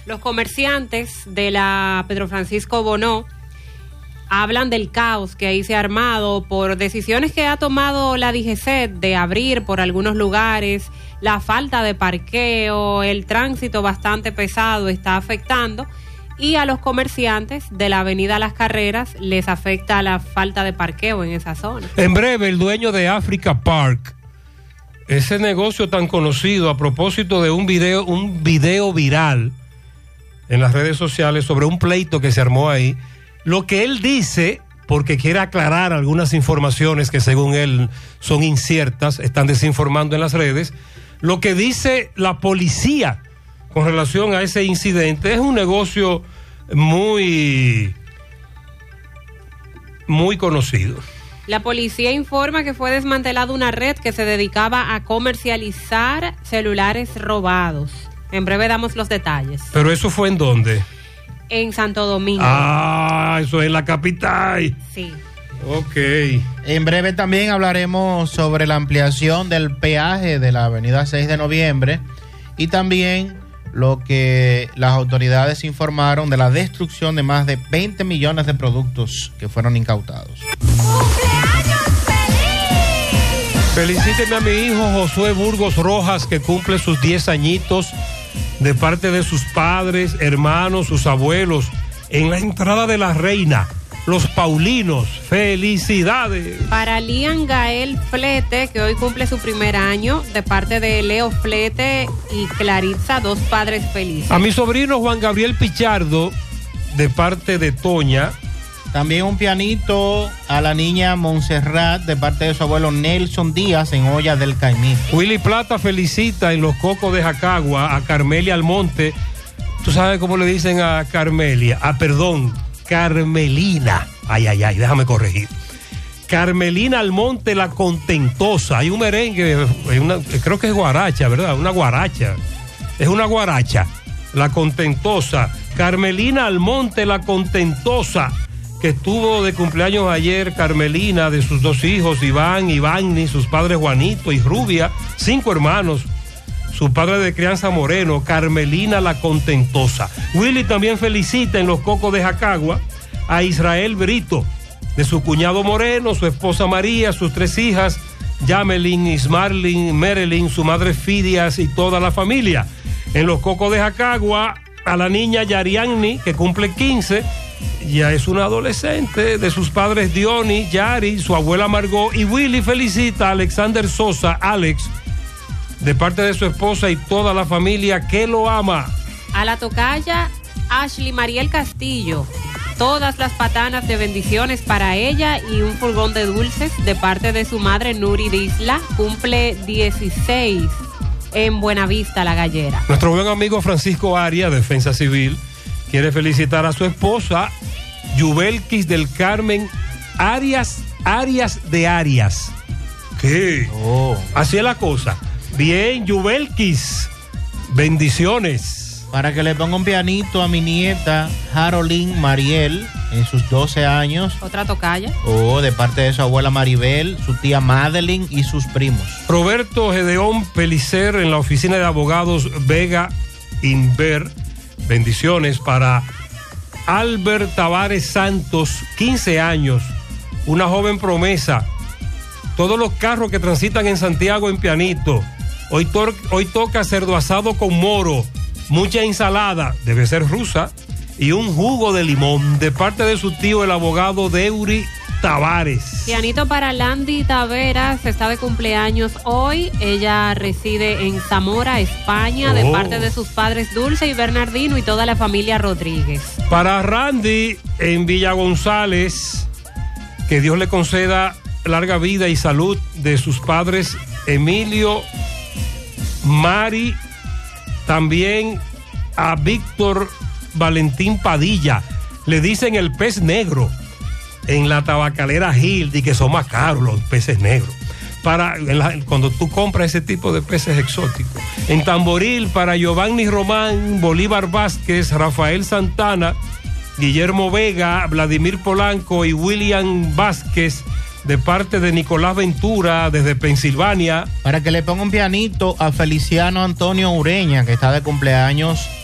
Los comerciantes de la Pedro Francisco Bonó hablan del caos que ahí se ha armado por decisiones que ha tomado la DGCET de abrir por algunos lugares. La falta de parqueo, el tránsito bastante pesado está afectando, y a los comerciantes de la avenida Las Carreras les afecta la falta de parqueo en esa zona. En breve, el dueño de Africa Park, ese negocio tan conocido, a propósito de un video viral en las redes sociales sobre un pleito que se armó ahí, lo que él dice, porque quiere aclarar algunas informaciones que según él son inciertas, están desinformando en las redes, lo que dice la policía con relación a ese incidente es un negocio muy conocido. La policía informa que fue desmantelada una red que se dedicaba a comercializar celulares robados. En breve damos los detalles. ¿Pero eso fue en dónde? En Santo Domingo. Ah, eso es la capital. Sí. Ok. En breve también hablaremos sobre la ampliación del peaje de la avenida 6 de noviembre y también lo que las autoridades informaron de la destrucción de más de 20 millones de productos que fueron incautados. ¡Cumpleaños feliz! Felicíteme a mi hijo Josué Burgos Rojas, que cumple sus 10 añitos, de parte de sus padres, hermanos, sus abuelos, en la entrada de la Reina, los Paulinos. ¡Felicidades! Para Lian Gael Flete, que hoy cumple su primer año, de parte de Leo Flete y Claritza, dos padres felices. A mi sobrino Juan Gabriel Pichardo, de parte de Toña. También un pianito a la niña Montserrat, de parte de su abuelo Nelson Díaz, en Olla del Caimí. Willy Plata felicita en Los Cocos de Jacagua a Carmelia Almonte. ¿Tú sabes cómo le dicen a Carmelia? Carmelina. Ay, déjame corregir. Carmelina Almonte la Contentosa. Hay un merengue, creo que es guaracha, ¿verdad? Una guaracha. Es una guaracha. La Contentosa. Carmelina Almonte la Contentosa, que estuvo de cumpleaños ayer. Carmelina, de sus dos hijos, Iván, Ivánni, sus padres Juanito y Rubia, 5 hermanos. Su padre de crianza Moreno, Carmelina la Contentosa. Willy también felicita en Los Cocos de Jacagua a Israel Brito, de su cuñado Moreno, su esposa María, sus 3 hijas, Yamelin, Ismarlin, Merelin, su madre Fidias y toda la familia. En Los Cocos de Jacagua a la niña Yarianni, que cumple 15, ya es una adolescente, de sus padres Diony, Yari, su abuela Margot, y Willy felicita a Alexander Sosa, Alex, de parte de su esposa y toda la familia que lo ama. A la tocaya Ashley Mariel Castillo, todas las patanas de bendiciones para ella y un furgón de dulces de parte de su madre Nuri Disla, cumple 16 en Buenavista, La Gallera. Nuestro buen amigo Francisco Arias, Defensa Civil, quiere felicitar a su esposa Yubelkis del Carmen Arias de Arias. ¿Qué? Así es la cosa. Bien, Yubelkis, bendiciones. Para que le ponga un pianito a mi nieta Harolín Mariel en sus 12 años. Otra tocaya. De parte de su abuela Maribel, su tía Madeline y sus primos. Roberto Gedeón Pelicer en la oficina de abogados Vega Inver. Bendiciones para Albert Tavares Santos, 15 años, una joven promesa. Todos los carros que transitan en Santiago en pianito. Hoy toca cerdo asado con moro, mucha ensalada, debe ser rusa, y un jugo de limón, de parte de su tío, el abogado Deuri Tavares. Pianito para Landy Taveras, está de cumpleaños hoy. Ella reside en Zamora, España, de parte de sus padres Dulce y Bernardino y toda la familia Rodríguez. Para Randy en Villa González, que Dios le conceda larga vida y salud, de sus padres Emilio, Mari, también a Víctor Valentín Padilla. Le dicen el pez negro en la tabacalera Gildi, que son más caros los peces negros. Cuando tú compras ese tipo de peces exóticos. En Tamboril, para Giovanni Román, Bolívar Vázquez, Rafael Santana, Guillermo Vega, Vladimir Polanco y William Vázquez, de parte de Nicolás Ventura, desde Pensilvania. Para que le ponga un pianito a Feliciano Antonio Ureña, que está de cumpleaños